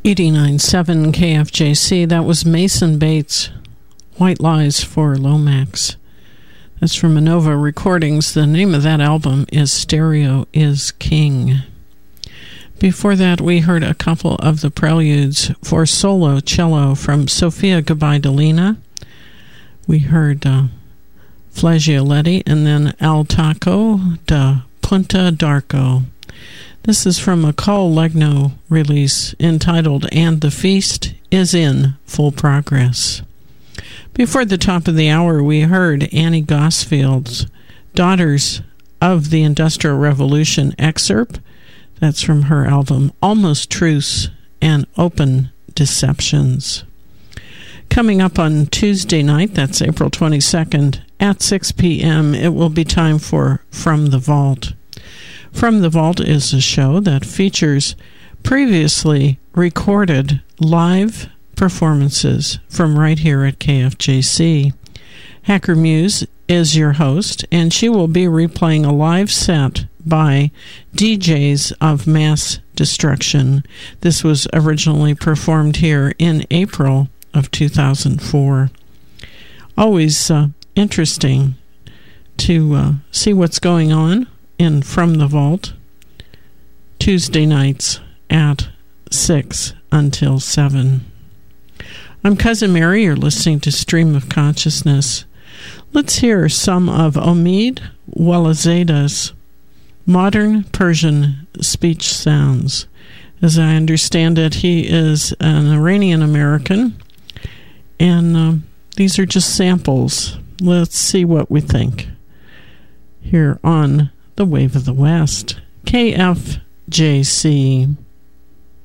89.7 KFJC. That was Mason Bates, White Lies for Lomax. That's from Inova Recordings. The name of that album is Stereo is King. Before that, we heard a couple of the preludes for solo cello from Sofia Gabidalina. We heard Flageoletti and then Al Taco da Punta d'Arco. This is from a Carl Legno release entitled And the Feast is in Full Progress. Before the top of the hour, we heard Annie Gosfield's Daughters of the Industrial Revolution excerpt. That's from her album Almost Truce and Open Deceptions. Coming up on Tuesday night, that's April 22nd, at 6 p.m., it will be time for From the Vault. From the Vault is a show that features previously recorded live performances from right here at KFJC. Hacker Muse is your host, and she will be replaying a live set by DJs of Mass Destruction. This was originally performed here in April of 2004. Always interesting to see what's going on in From the Vault, Tuesday nights at 6 until 7. I'm Cousin Mary. You're listening to Stream of Consciousness. Let's hear some of Omid Walazade's Modern Persian Speech Sounds. As I understand it, he is an Iranian American, and these are just samples. Let's see what we think here on The Wave of the West, KFJC.